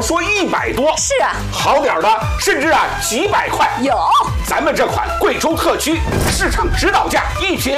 少说100多。 是啊， 好点的甚至几百块。 有， 咱们这款贵州特区市场指导价1瓶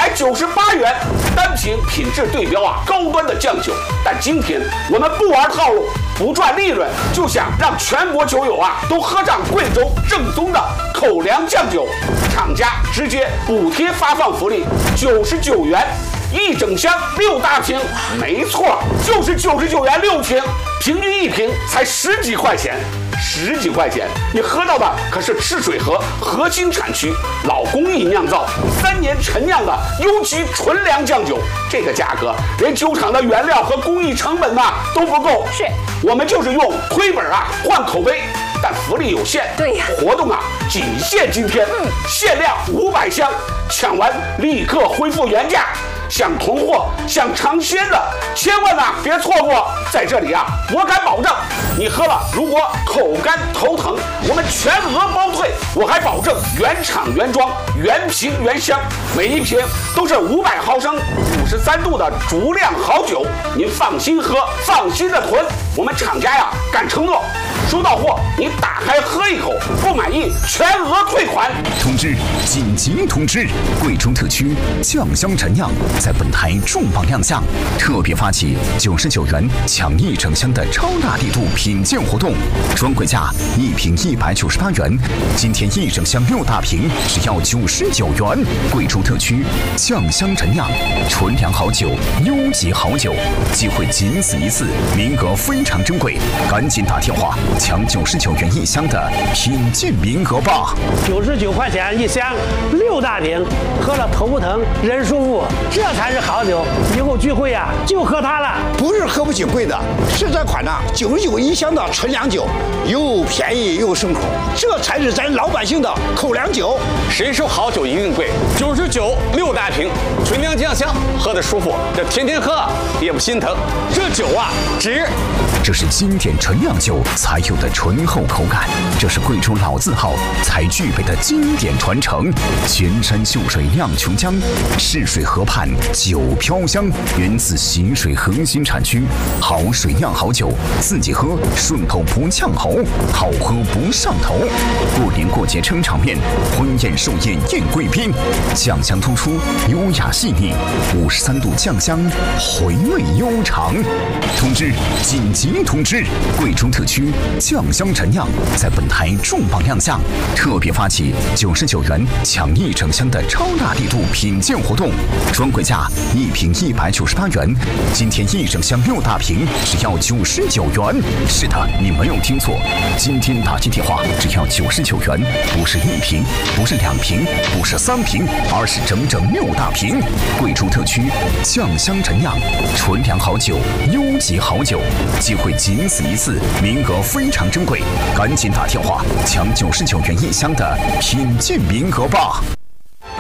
198元，单瓶品质对标高端的酱酒。但今天我们不玩套路，不赚利润，就想让全国酒友都喝上贵州正宗的口粮酱酒。厂家直接补贴发放福利，99元1整箱6大瓶，没错，就是99元6瓶，平均1瓶才10几块钱。10几块钱，你喝到的可是赤水河核心产区老工艺酿造3年陈酿的优级纯粮酱酒，这个价格连酒厂的原料和工艺成本都不够。 是， 我们就是用亏本换口碑，但福利有限。 对呀， 活动仅限今天，限量500箱，抢完立刻恢复原价。想囤货、想尝鲜的，千万别错过！在这里我敢保证，你喝了如果口干头疼，我们全额包退。我还保证原厂原装、原瓶原箱，每一瓶都是500毫升、53度的足量好酒，您放心喝，放心的囤。我们厂家敢承诺，收到货你打开喝一口，不满意全额退款。 通知！紧急通知！贵州特区酱香陈酿在本台重磅亮相，特别发起99元抢1整箱的超大力度品鉴活动，专柜价1瓶198元，今天1整箱6大瓶只要99元。贵州特区酱香陈酿，纯粮好酒，优级好酒，机会仅此一次，名额非常珍贵，赶紧打电话抢99元1箱的品鉴名额吧 ！99块钱1箱，6大瓶，喝了头不疼，人舒服，这才是好酒。以后聚会就喝它了。 不是喝不起贵的，是这款99一箱的纯粮酒，又便宜又顺口，这才是咱老百姓的口粮酒。 谁说好酒一定贵？99 6大瓶，纯粮酱香，喝得舒服，这天天喝也不心疼。这酒值。 这是经典纯酿酒才有的醇厚口感，这是贵州老字号才具备的经典传承。泉山秀水酿琼浆，赤水河畔酒飘香，源自习水核心产区，好水酿好酒，自己喝顺口不呛喉，好喝不上头。过年过节撑场面，婚宴寿宴宴贵宾，酱香突出，优雅细腻，53度酱香，回味悠长。通知！紧急通知！贵州特区酱香陈酿在本台重磅亮相，特别发起99元抢1整箱的超大力度品鉴活动，专柜价1瓶198元，今天1整箱6大瓶只要99元。是的，你没有听错，今天打进电话只要99元，不是1瓶，不是2瓶，不是3瓶，而是整整6大瓶。贵州特区酱香陈酿，纯粮好酒，优级好酒，机会仅此一次，名额非常珍贵，赶紧打电话抢99元1箱的品鉴名额吧！